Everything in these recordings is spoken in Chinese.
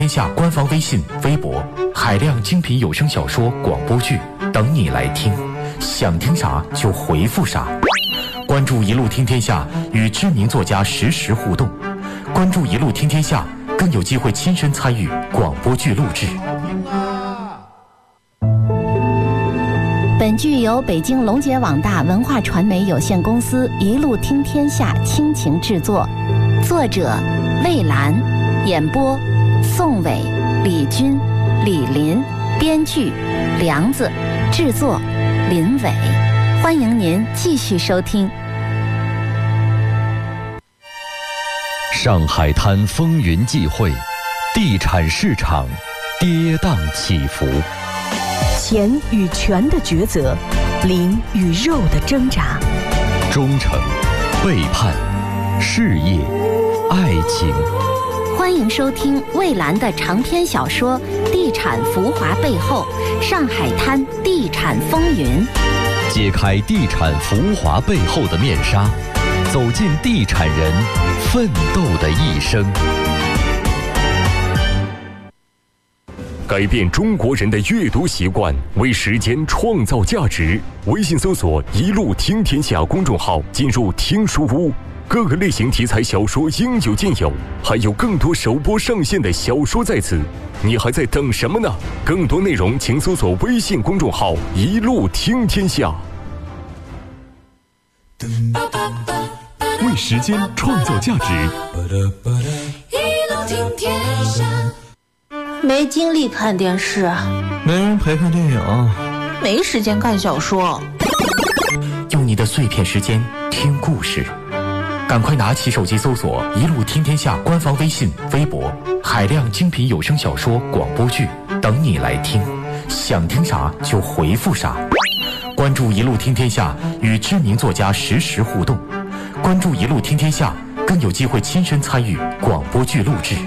天下官方微信、微博，海量精品有声小说、广播剧等你来听，想听啥就回复啥。关注一路听天下，与知名作家实时互动。关注一路听天下，更有机会亲身参与广播剧录制。 本剧由北京龙杰网大文化传媒有限公司一路听天下倾情制作，作者魏兰，演播宋伟、李军、李林，编剧梁子，制作林伟。欢迎您继续收听。 上海滩风云际会，地产市场跌宕起伏， 钱与权的抉择，灵与肉的挣扎， 忠诚、背叛、事业、爱情。 欢迎收听魏兰的长篇小说《地产浮华背后：上海滩地产风云》， 揭开地产浮华背后的面纱，走进地产人奋斗的一生。 改变中国人的阅读习惯，为时间创造价值。微信搜索“一路听天下”公众号，进入听书屋，各个类型题材小说应有尽有，还有更多首播上线的小说在此，你还在等什么呢？更多内容请搜索微信公众号“一路听天下”。为时间创造价值， 一路听天下。 没精力看电视， 没人陪看电影， 没时间看小说， 用你的碎片时间听故事，赶快拿起手机搜索一路听天下官方微信、微博，海量精品有声小说、广播剧等你来听，想听啥就回复啥。关注一路听天下，与知名作家实时互动。关注一路听天下，更有机会亲身参与广播剧录制。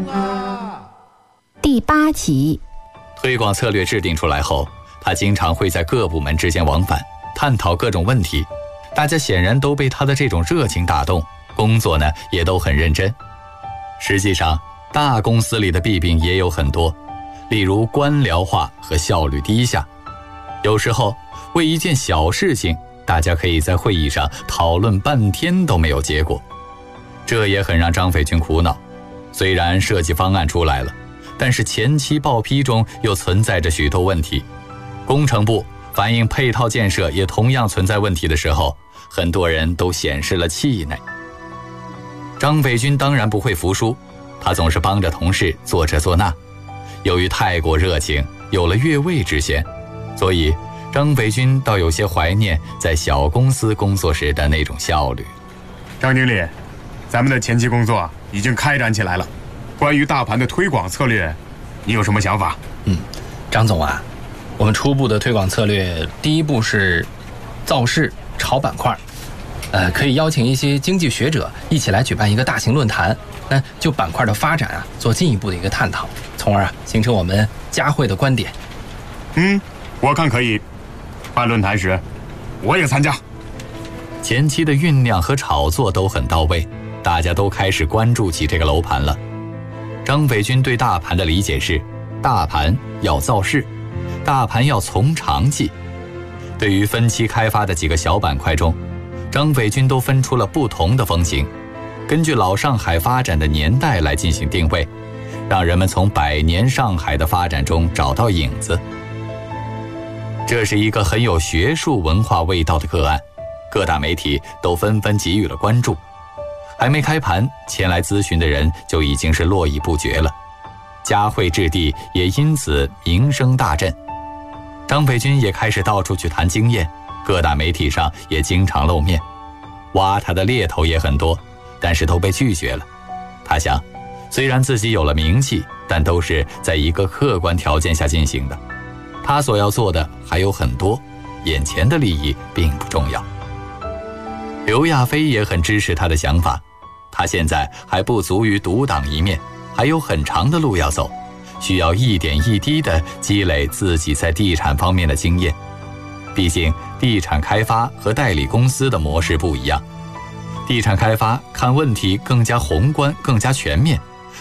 第8集。 推广策略制定出来后，他经常会在各部门之间往返，探讨各种问题。大家显然都被他的这种热情打动，工作呢也都很认真。实际上，大公司里的弊病也有很多，例如官僚化和效率低下。有时候为一件小事情，大家可以在会议上讨论半天都没有结果，这也很让张斐军苦恼。虽然设计方案出来了，但是前期报批中又存在着许多问题。工程部反映配套建设也同样存在问题的时候，很多人都显示了气馁。张斐军当然不会服输，他总是帮着同事做这做那。由于太过热情，有了越位之嫌，所以张斐军倒有些怀念在小公司工作时的那种效率。 张经理，咱们的前期工作已经开展起来了，关于大盘的推广策略，你有什么想法？ 张总啊，我们初步的推广策略，第一步是造势炒板块，可以邀请一些经济学者一起来举办一个大型论坛，就板块的发展啊做进一步的一个探讨，从而形成我们佳慧的观点。 我看可以。办论坛时，我也参加。 前期的酝酿和炒作都很到位，大家都开始关注起这个楼盘了。张斐军对大盘的理解是，大盘要造势，大盘要从长计。对于分期开发的几个小板块中，张斐军都分出了不同的风型，根据老上海发展的年代来进行定位，让人们从100年上海的发展中找到影子。这是一个很有学术文化味道的个案，各大媒体都纷纷给予了关注。还没开盘，前来咨询的人就已经是络绎不绝了，佳慧置地也因此名声大振。张斐军也开始到处去谈经验，各大媒体上也经常露面，挖他的猎头也很多，但是都被拒绝了。他想，虽然自己有了名气，但都是在一个客观条件下进行的，他所要做的还有很多，眼前的利益并不重要。刘亚飞也很支持他的想法，他现在还不足于独当一面，还有很长的路要走，需要一点一滴地积累自己在地产方面的经验。毕竟地产开发和代理公司的模式不一样，地产开发看问题更加宏观更加全面，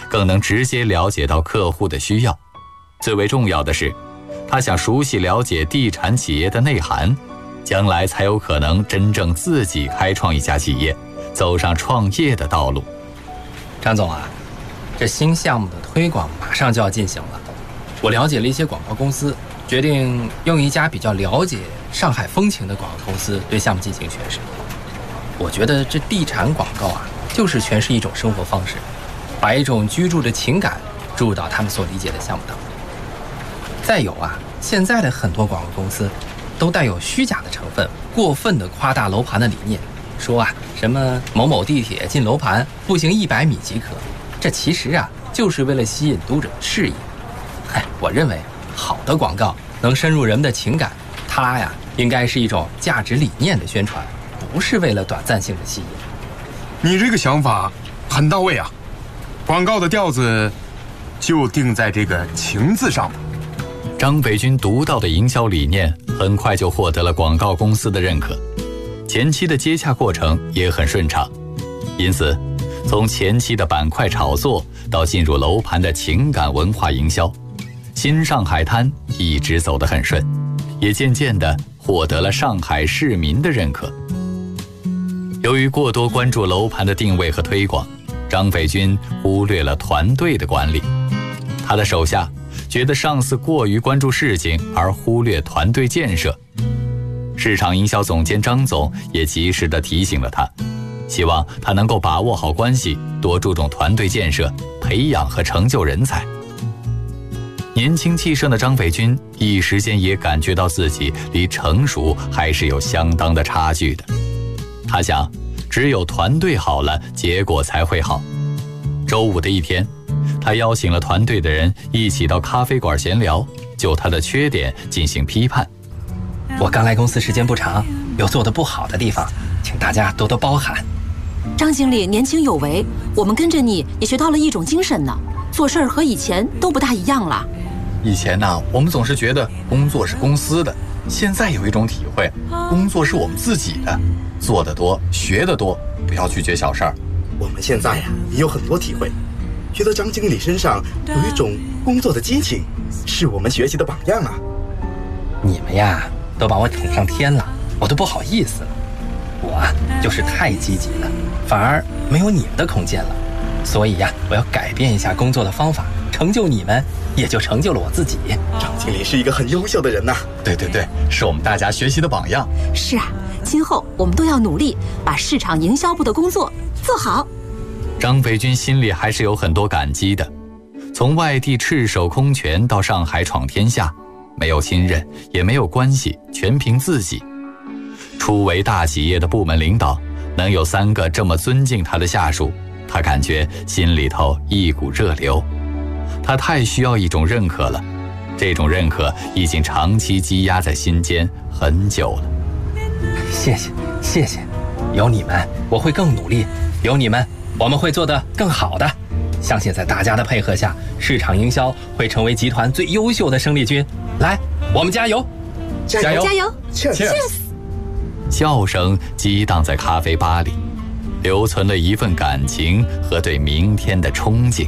更能直接了解到客户的需要。最为重要的是，他想熟悉了解地产企业的内涵，将来才有可能真正自己开创一家企业，走上创业的道路。 张总啊，这新项目的推广马上就要进行了，我了解了一些广告公司，决定用一家比较了解上海风情的广告公司对项目进行诠释。我觉得这地产广告啊，就是诠释一种生活方式，把一种居住的情感注入到他们所理解的项目当中。再有啊，现在的很多广告公司都带有虚假的成分，过分的夸大楼盘的理念，说啊什么某某地铁进楼盘步行100米即可，这其实啊就是为了吸引读者的视野。我认为好的广告能深入人们的情感，它呀应该是一种价值理念的宣传，不是为了短暂性的吸引。 你这个想法很到位啊，广告的调子就定在这个情字上。 张北军独到的营销理念很快就获得了广告公司的认可，前期的接洽过程也很顺畅。因此，从前期的板块炒作到进入楼盘的情感文化营销，新上海滩一直走得很顺，也渐渐地获得了上海市民的认可。由于过多关注楼盘的定位和推广，张北军忽略了团队的管理。他的手下觉得上司过于关注事情而忽略团队建设。市场营销总监张总也及时地提醒了他，希望他能够把握好关系，多注重团队建设，培养和成就人才。年轻气盛的张北军一时间也感觉到自己离成熟还是有相当的差距的。他想，只有团队好了，结果才会好。周五的一天，他邀请了团队的人一起到咖啡馆闲聊，就他的缺点进行批判。 我刚来公司时间不长，有做得不好的地方，请大家多多包涵。 张经理年轻有为，我们跟着你也学到了一种精神呢，做事儿和以前都不大一样了。 以前呢，我们总是觉得工作是公司的，现在有一种体会，工作是我们自己的，做得多，学得多，不要拒绝小事儿。 我们现在呀也有很多体会，觉得张经理身上有一种工作的激情，是我们学习的榜样啊。 你们呀都把我捧上天了，我都不好意思了。我啊就是太积极了，反而没有你们的空间了。所以呀，我要改变一下工作的方法，成就你们，也就成就了我自己。 张经理是一个很优秀的人呐。 对对对，是我们大家学习的榜样。 是啊，今后我们都要努力把市场营销部的工作做好。 张北军心里还是有很多感激的，从外地赤手空拳到上海闯天下，没有亲人，也没有关系，全凭自己。初为大企业的部门领导，能有3个这么尊敬他的下属，他感觉心里头一股热流。他太需要一种认可了，这种认可已经长期积压在心间很久了。 谢谢，谢谢，有你们我会更努力，有你们我们会做得更好的。相信在大家的配合下，市场营销会成为集团最优秀的生力军。来，我们加油！ 加油！加油 Cheers！ 笑声激荡在咖啡吧里，留存了一份感情和对明天的憧憬。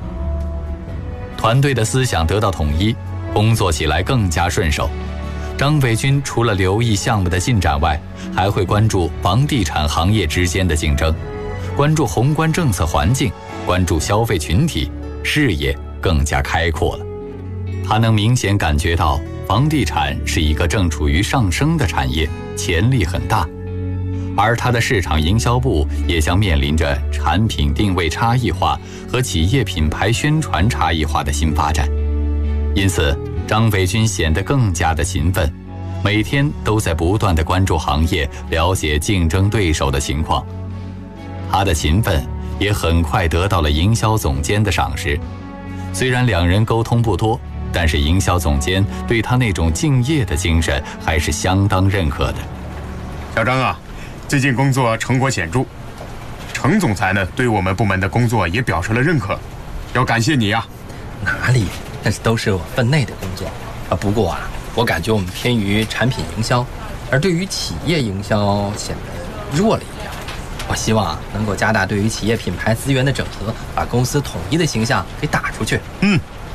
团队的思想得到统一，工作起来更加顺手。张北军除了留意项目的进展外，还会关注房地产行业之间的竞争，关注宏观政策环境，关注消费群体，视野更加开阔了。他能明显感觉到房地产是一个正处于上升的产业，潜力很大。而他的市场营销部也将面临着产品定位差异化和企业品牌宣传差异化的新发展。因此，张北军显得更加的勤奋，每天都在不断地关注行业，了解竞争对手的情况。他的勤奋也很快得到了营销总监的赏识。虽然两人沟通不多，但是营销总监对他那种敬业的精神还是相当认可的。 小张啊，最近工作成果显著，程总裁呢对我们部门的工作也表示了认可，要感谢你啊。 哪里，那都是我分内的工作啊。不过啊，我感觉我们偏于产品营销，而对于企业营销显得弱了一点。 我希望能够加大对于企业品牌资源的整合，把公司统一的形象给打出去。